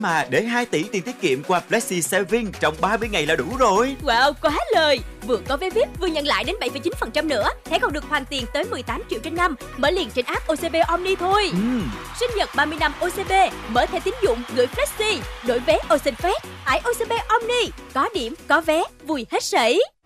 Mà để 2 tỷ tiền tiết kiệm qua Flexi Saving trong 30 ngày là đủ rồi. Wow, quá lời! Vừa có vé VIP, vừa nhận lại đến 7,9% nữa. Thẻ còn được hoàn tiền tới 18 triệu trên năm. Mở liền trên app OCB Omni thôi. Sinh nhật 30 năm OCB, mở thẻ tín dụng gửi Flexi, đổi vé Ocean Fest, tải OCB Omni. Có điểm, có vé, vui hết sảy.